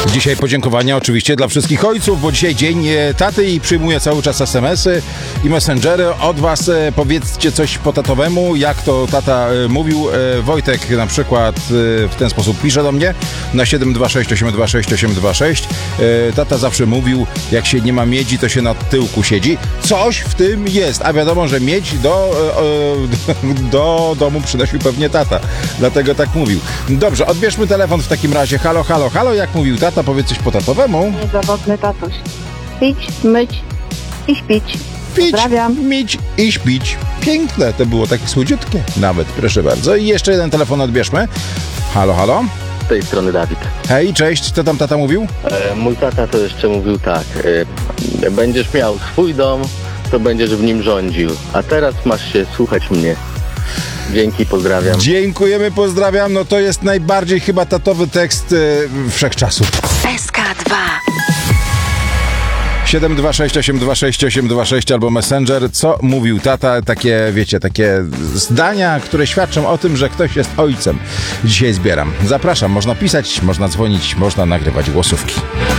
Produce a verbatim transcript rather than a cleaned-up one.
Dzisiaj podziękowania oczywiście dla wszystkich ojców, bo dzisiaj dzień taty i przyjmuję cały czas es em esy i messengery od was. Powiedzcie coś po tatowemu, jak to tata mówił. Wojtek na przykład w ten sposób pisze do mnie na siedem dwa sześć osiem dwa sześć osiem dwa sześć. Tata zawsze mówił, jak się nie ma miedzi, to się na tyłku siedzi. Coś w tym jest, a wiadomo, że miedź do, do domu przynosił pewnie tata. Dlatego tak mówił. Dobrze, odbierzmy telefon w takim razie. Halo, halo, halo, jak mówił tata, powiedz coś po tatowemu. Niezawodny tatuś. Pić, myć i śpić. Pić, Pozdrawiam. mić i śpić. Piękne, to było takie słodziutkie. Nawet, proszę bardzo. I jeszcze jeden telefon odbierzmy. Halo, halo. Z tej strony Dawid. Hej, cześć, co tam tata mówił? E, mój tata to jeszcze mówił tak. E, będziesz miał swój dom, to będziesz w nim rządził. A teraz masz się słuchać mnie. Dzięki, pozdrawiam. Dziękujemy, pozdrawiam. No to jest najbardziej chyba tatowy tekst e, wszechczasów. S K dwa siedem dwa sześć osiem dwa sześć osiem dwa sześć albo Messenger. Co mówił tata? Takie, wiecie, takie zdania, które świadczą o tym, że ktoś jest ojcem. Dzisiaj zbieram. Zapraszam, można pisać, można dzwonić, można nagrywać głosówki.